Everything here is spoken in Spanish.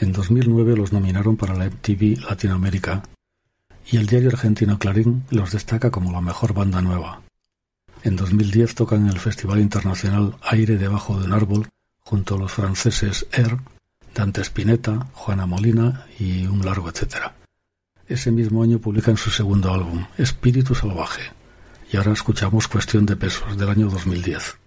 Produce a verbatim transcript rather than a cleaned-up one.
En dos mil nueve los nominaron para la M T V Latinoamérica y el diario argentino Clarín los destaca como la mejor banda nueva. En dos mil diez tocan en el Festival Internacional Aire debajo de un árbol junto a los franceses Air, Dante Spinetta, Juana Molina y un largo etcétera. Ese mismo año publican su segundo álbum, Espíritu Salvaje, y ahora escuchamos Cuestión de Pesos del año dos mil diez.